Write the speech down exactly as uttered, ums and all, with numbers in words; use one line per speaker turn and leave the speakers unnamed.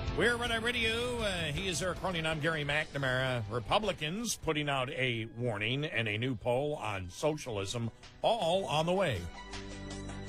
We're Red Eye Radio. Uh, he is Eric Cronin. I'm Gary McNamara. Republicans putting out a warning and a new poll on socialism, all on the way.